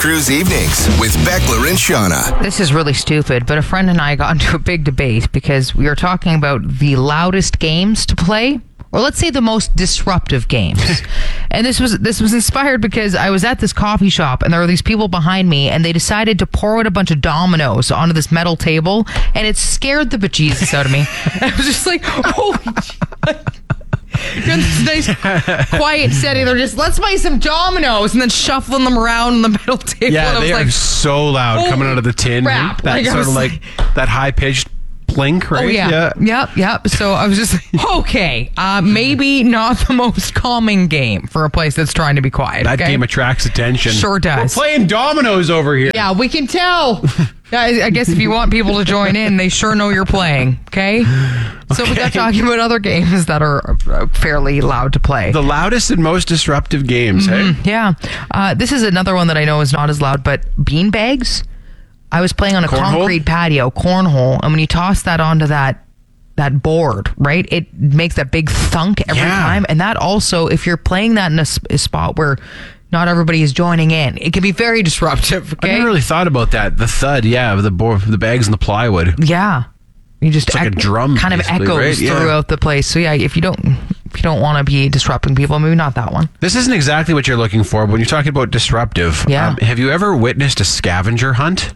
Cruise Evenings with Beckler and Shauna. This is really stupid, but a friend and I got into a big debate because we were talking about the loudest games to play, or let's say the most disruptive games. And this was inspired because I was at this coffee shop and there were these people behind me and they decided to pour out a bunch of dominoes onto this metal table, and it scared the bejesus out of me. And I was just like, holy shit. You're in this nice, quiet setting. They're just, let's play some dominoes, and then shuffling them around on the metal table. Yeah, and I was they are like, so loud coming out of the tin. crap. That Like, I sort of was like that high-pitched plink, right? Oh, yeah. Yep. So I was just like, okay, maybe not the most calming game for a place that's trying to be quiet. That okay? game attracts attention. Sure does. We're playing dominoes over here. Yeah, we can tell. I guess if you want people to join in, they sure know you're playing, okay? So we got talking about other games that are fairly loud to play. The loudest and most disruptive games, hey? Yeah. This is another one that I know is not as loud, but beanbags. I was playing on a Cornhole? concrete patio, cornhole, and when you toss that onto that board, right, it makes that big thunk every time. And that also, if you're playing that in a spot where not everybody is joining in, it can be very disruptive, okay? I never really thought about that. The thud, of the board, the bags and the plywood. Yeah. You just It's like a drum, kind of basically, echoes right? Yeah. throughout the place. So yeah, if you don't want to be disrupting people, maybe not that one. This isn't exactly what you're looking for, but when you're talking about disruptive, Yeah. have you ever witnessed a scavenger hunt?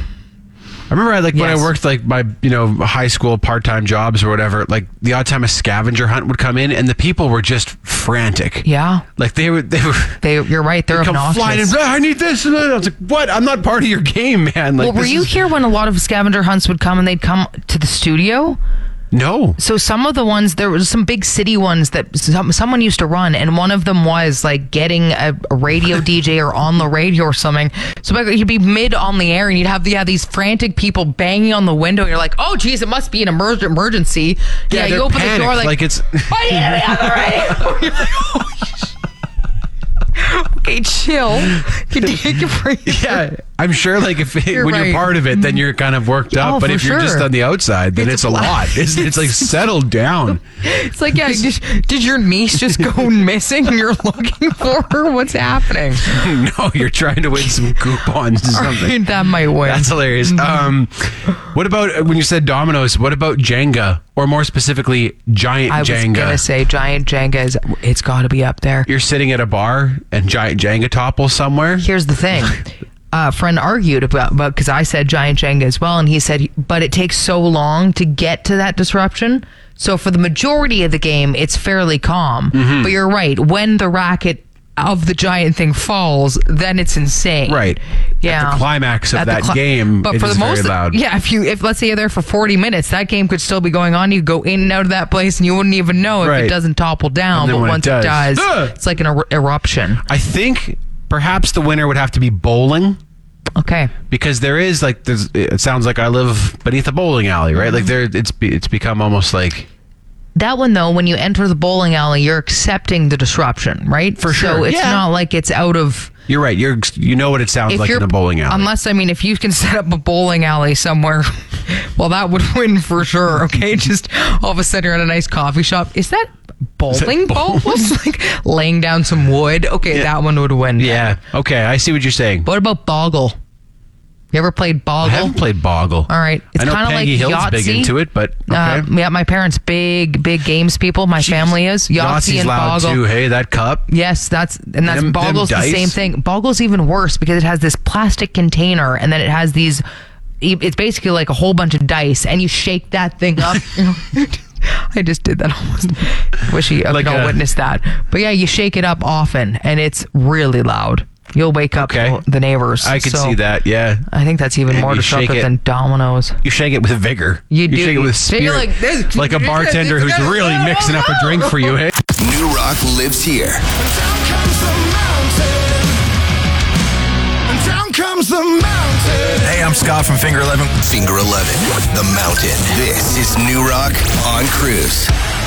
I remember when I worked my high school part-time jobs or whatever, like the odd time a scavenger hunt would come in and the people were just frantic. Yeah. Like they were You're right, they're come obnoxious. flying in, I need this. And I was like, what? I'm not part of your game, man. Like, Well, were you here when a lot of scavenger hunts would come and they'd come to the studio? No. So some of the ones, there was some big city ones that someone used to run, and one of them was like getting a radio DJ or on the radio or something. So like, you'd be mid on the air and you'd have these frantic people banging on the window. And you're like, oh geez, it must be an emergency. Yeah, you they're open panicked, the door like it's I need to be on the radio. You're like, oh, okay, chill. You take a break. Yeah, I'm sure like You're when right. you're part of it, then you're kind of worked up. Oh, But for if you're just sure. on the outside, then it's a lot. It's like settled down. It's like, yeah, did your niece just go missing and you're looking for her? What's happening? No, you're trying to win some coupons or something. Right, that might win. That's hilarious. What about when you said dominoes? What about Jenga, or more specifically, giant I was Jenga? gonna say giant Jenga it's got to be up there. You're sitting at a bar and giant Jenga topples somewhere. Here's the thing. A friend argued about because I said giant Jenga as well, and he said, but it takes so long to get to that disruption. So for the majority of the game, it's fairly calm. But you're right. When the racket of the giant thing falls, then it's insane. Right. Yeah. At the climax of At the that game, but it for is the most, very loud. Yeah. If let's say you're there for 40 minutes, that game could still be going on. You go in and out of that place, and you wouldn't even know if Right. it doesn't topple down. And then But when it once does, it's like an eruption. I think perhaps the winner would have to be bowling. Okay. Because there is it sounds like I live beneath a bowling alley, right? Like it's become almost like That one, though, when you enter the bowling alley, you're accepting the disruption, right? For sure. So it's Yeah. not like it's out of... you're right. You know what it sounds like in a bowling alley. Unless, if you can set up a bowling alley somewhere, well, that would win for sure, okay? Just all of a sudden you're at a nice coffee shop. Is that bowling balls? Like laying down some wood? Okay, that one would win. Yeah. Okay, I see what you're saying. What about Boggle? You ever played Boggle? I haven't played Boggle. All right. It's I know kind of like Peggy Hill's Yahtzee. big into it, but okay. Yeah, my parents big games people. My family is Yahtzee Yahtzee's and loud Boggle. too. Hey, that cup. Yes, that's Them Boggle's the dice. same thing. Boggle's even worse because it has this plastic container and then it has these. It's basically like a whole bunch of dice, and you shake that thing up. I just did that almost. Wish you Like could witness that. But yeah, you shake it up often, and it's really loud. You'll wake up the neighbors. I could So see that. Yeah. I think that's even And more you shake disruptive it. than dominoes. You shake it with vigor. You do. shake it with Shake it spirit. like this. Like a bartender who's really mixing up a drink for you. Hey. New Rock lives here. Down comes the mountain. Down comes the mountain. Hey, I'm Scott from Finger 11. Finger 11, The Mountain. This is New Rock on Cruise.